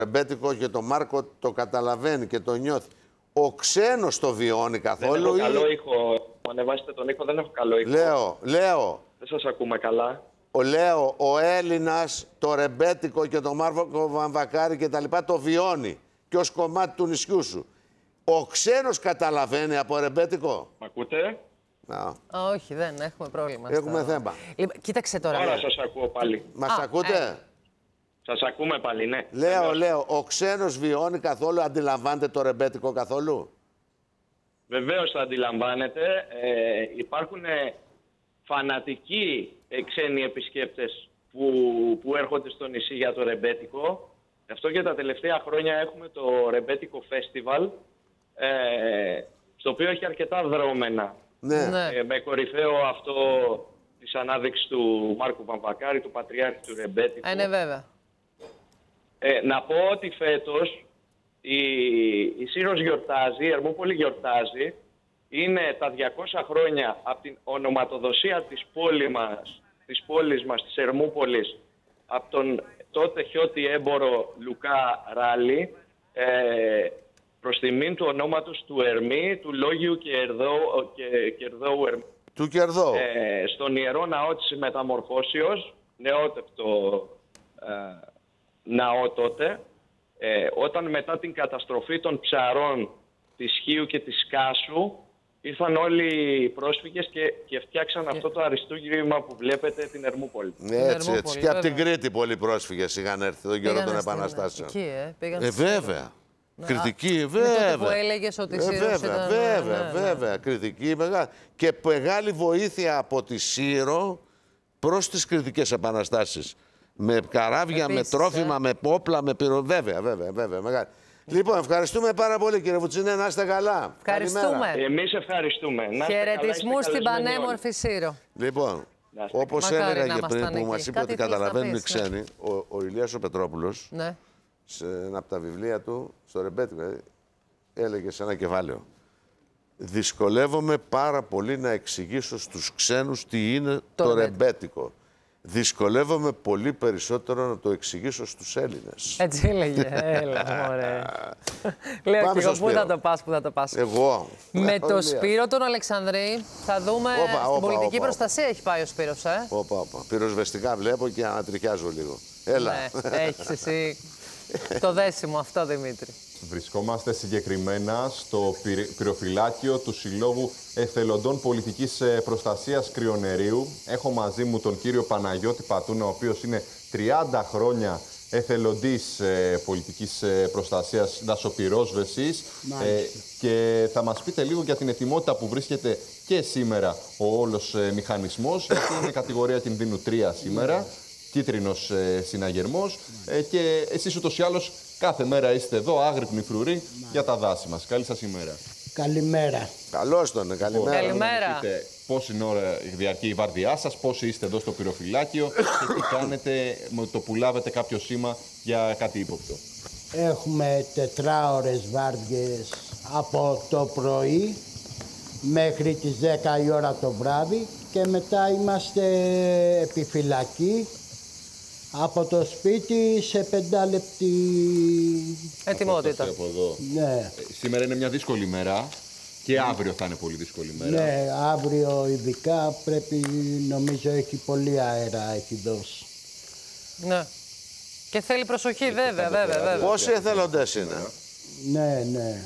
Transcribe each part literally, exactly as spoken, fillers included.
ρεμπέτικο και το Μάρκο το καταλαβαίνει και το νιώθει. Ο ξένος το βιώνει καθόλου. Δεν έχω ή... καλό ήχο. Μου ανεβάσετε τον ήχο, δεν έχω καλό ήχο. Λέω, λέω. Δεν σας ακούμε καλά. Ο, λέω, ο Έλληνας το ρεμπέτικο και το Μάρκο βαμβακάρι και τα λοιπά το βιώνει. Και ως κομμάτι του νησιού σου. Ο ξένος καταλαβαίνει από ρεμπέτικο. Μ' ακούτε? Να. Όχι, δεν έχουμε πρόβλημα. Έχουμε στο... θέμα. Λοιπόν, κοίταξε τώρα. Τώρα σας ακούω πάλι. Μας Α, ακούτε? ε. Σας ακούμε πάλι, ναι. Λέω, Βεβαίως. λέω, ο ξένος βιώνει καθόλου, αντιλαμβάνεται το ρεμπέτικο καθόλου? Βεβαίως θα αντιλαμβάνετε. Ε, υπάρχουν ε, φανατικοί ε, ξένοι επισκέπτες που, που έρχονται στο νησί για το ρεμπέτικο. Γι' αυτό και τα τελευταία χρόνια έχουμε το ρεμπέτικο φεστιβάλ, ε, στο οποίο έχει αρκετά δρόμενα. Ναι. Ναι. Ε, με κορυφαίο αυτό της ανάδειξης του Μάρκου Βαμβακάρη, του Πατριάρχη του Ρεμπέτικου. Ε, ναι, βέβαια. Ε, να πω ότι φέτος η, η Σύρος γιορτάζει, η Ερμούπολη γιορτάζει, είναι τα διακόσια χρόνια από την ονοματοδοσία της πόλης μας, της πόλης μας, της Ερμούπολης, από τον τότε χιώτη έμπορο Λουκά Ράλι, ε, προς τιμήν του ονόματος του Ερμή, του Λόγιου Κερδόου, και, Κερδόου Ερμή. Του Κερδόου. Ε, στον Ιερό Ναό της Μεταμορφώσεως, νεότευτο ε, ναό τότε, ε, όταν μετά την καταστροφή των ψαρών της Χίου και της Κάσου ήρθαν όλοι οι πρόσφυγες και, και φτιάξαν αυτό το αριστούργημα που βλέπετε, την Ερμούπολη. Ναι, έτσι, έτσι. Ερμούπολη, Και από την βέβαια. Κρήτη πολλοί πρόσφυγες είχαν έρθει τον καιρό των επαναστάσεων. Εκεί, ε, πήγαν Ε, στη βέβαια. Ναι. Κριτική, Είναι βέβαια. τότε που έλεγες ότι η Ε, Σύρος βέβαια, ήταν... βέβαια, ναι, ναι. βέβαια. Κριτική, μεγάλη. Και μεγάλη βοήθεια από τη Σύρο προς τις κριτικές επαναστάσεις. Με καράβια, Επίσης, με τρόφιμα, ε. με όπλα, με πυρο... Βέβαια, βέβαια, βέβαια. Μεγάλη. Λοιπόν, ευχαριστούμε πάρα πολύ, κύριε Βουτσινέ. Να είστε καλά. Ευχαριστούμε. Καλημέρα. Εμείς ευχαριστούμε. Να είστε καλά, Χαιρετισμούς είστε στην καλεσμένοι πανέμορφη Σύρο. Λοιπόν, Να είστε όπως καλά. Μακάρι έλεγε να πριν ήμασταν που μας εκεί. είπε Κάτι ότι θέλεις να καταλαβαίνουν οι πεις, ναι. ξένοι, ο, ο Ηλίας ο Πετρόπουλος, Ναι. σε ένα από τα βιβλία του, στο ρεμπέτικο, ε, έλεγε σε ένα κεφάλαιο. Δυσκολεύομαι πάρα πολύ να εξηγήσω στους ξένους τι είναι το, Το ρεμπέτικο. Δυσκολεύομαι πολύ περισσότερο να το εξηγήσω στους Έλληνες. Έτσι έλεγε. Έλα, ωραία. Λέω Πάμε και εγώ στο πού Σπύρο. θα το πας, πού θα το πας. Εγώ. Με Ο το Ηλίας. Σπύρο τον Αλεξανδρή θα δούμε Όπα, στην όπα, πολιτική όπα, προστασία έχει πάει ο Σπύρος, ε. Όπα, όπα. Πυροσβεστικά βλέπω και ανατριχιάζω λίγο. Έλα. Ναι, έχεις εσύ το δέσιμο αυτό, Δημήτρη. Βρισκόμαστε συγκεκριμένα στο πυρ- πυροφυλάκιο του Συλλόγου Εθελοντών Πολιτικής ε, Προστασίας Κρυονερίου. Έχω μαζί μου τον κύριο Παναγιώτη Πατούνα, ο οποίος είναι τριάντα χρόνια εθελοντής ε, πολιτικής ε, προστασίας δασοπυρόσβεσης. Ε, και θα μας πείτε λίγο για την ετοιμότητα που βρίσκεται και σήμερα ο όλος ε, μηχανισμός, γιατί είναι κατηγορία κινδύνου τρία σήμερα. Κίτρινος ε, συναγερμός ε, και εσείς ούτως ή άλλως κάθε μέρα είστε εδώ άγρυπνοι φρουροί για τα δάση μας. Καλή σας ημέρα. Καλημέρα. Καλώς τον, καλημέρα. Καλημέρα. Να πείτε πόση ώρα διαρκεί η βάρδιά σας, πόσοι είστε εδώ στο πυροφυλάκιο και τι κάνετε με το που λάβετε κάποιο σήμα για κάτι ύποπτο. Έχουμε τετράωρες βάρδιες από το πρωί μέχρι τις δέκα η ώρα το βράδυ και μετά είμαστε επιφυλακή από το σπίτι σε πεντάλεπτη. Ετοιμότητα. Από εδώ. Ναι, Ε, Σήμερα είναι μια δύσκολη μέρα και αύριο θα είναι πολύ δύσκολη μέρα. ναι, αύριο ειδικά πρέπει, νομίζω έχει πολύ αέρα έχει δώσει. Ναι. Και θέλει προσοχή, βέβαια, βέβαια, βέβαια. Πόσοι εθελοντές είναι? Ναι, ναι.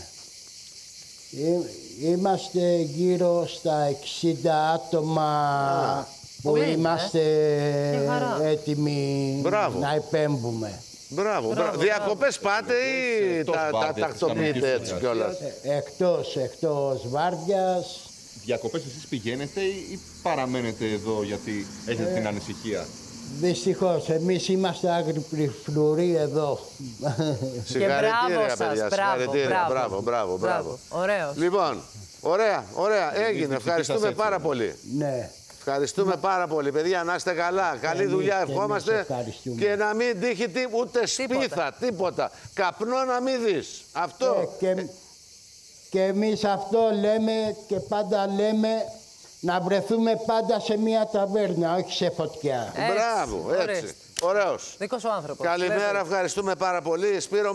Εί- Είμαστε γύρω στα εξήντα άτομα που Πολύ, ε. είμαστε Τι χαρά. έτοιμοι Μπράβο. να επέμβουμε. Μπράβο. μπράβο. Διακοπές πάτε ή Εκτός τα, τα βάρδιας της τακτοποιείτε κανονικής έτσι εργασίας. κιόλας? Ε, Εκτός, εκτός βάρδιας. Διακοπές εσείς πηγαίνετε ή ή παραμένετε εδώ γιατί έχετε την ανησυχία? Δυστυχώς, εμείς είμαστε άγρυπνοι φρουροί εδώ. Συγχαρητήρια, μπράβο σας, παιδιά. μπράβο, Συγχαρητήρια. μπράβο. Μπράβο, μπράβο, μπράβο. Ωραίος. Λοιπόν, ωραία, ωραία. Έγινε. δυτική Ευχαριστούμε σας έτσι, πάρα ναι. πολύ. Ναι. Ευχαριστούμε πάρα πολύ, παιδιά. Να είστε καλά. Καλή Εμείς δουλειά. και εμείς Ευχόμαστε. ευχαριστούμε. Και να μην τύχει τί- ούτε σπίθα, τίποτα. Καπνό να μην δεις. Αυτό. Ε, και, και εμείς αυτό λέμε και πάντα λέμε να βρεθούμε πάντα σε μια ταβέρνα, όχι σε φωτιά. Έτσι, Μπράβο, ορίστε. έτσι. Ωραίος. Δικός ο άνθρωπος. Καλημέρα, Βλέπετε. ευχαριστούμε πάρα πολύ. Σπύρο